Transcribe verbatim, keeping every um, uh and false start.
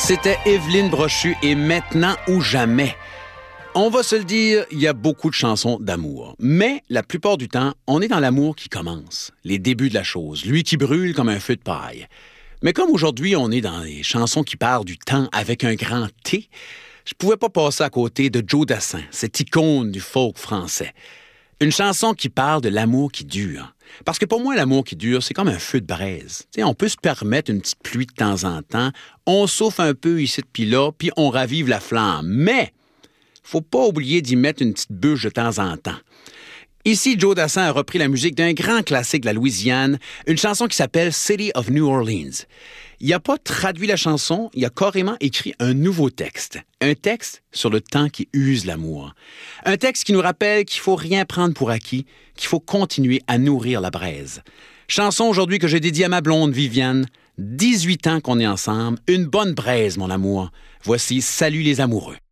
C'était Evelyne Brochu et Maintenant ou jamais. On va se le dire, il y a beaucoup de chansons d'amour. Mais la plupart du temps, on est dans l'amour qui commence, les débuts de la chose, lui qui brûle comme un feu de paille. Mais comme aujourd'hui, on est dans les chansons qui parlent du temps avec un grand T, je pouvais pas passer à côté de Joe Dassin, cette icône du folk français. Une chanson qui parle de l'amour qui dure. Parce que pour moi, l'amour qui dure, c'est comme un feu de braise. T'sais, on peut se permettre une petite pluie de temps en temps, on souffle un peu ici puis là, puis on ravive la flamme. Mais faut pas oublier d'y mettre une petite bûche de temps en temps. Ici, Joe Dassin a repris la musique d'un grand classique de la Louisiane, une chanson qui s'appelle City of New Orleans. Il n'a pas traduit la chanson, il a carrément écrit un nouveau texte. Un texte sur le temps qui use l'amour. Un texte qui nous rappelle qu'il faut rien prendre pour acquis, qu'il faut continuer à nourrir la braise. Chanson aujourd'hui que j'ai dédiée à ma blonde Viviane. dix-huit ans qu'on est ensemble, une bonne braise, mon amour. Voici Salut les amoureux.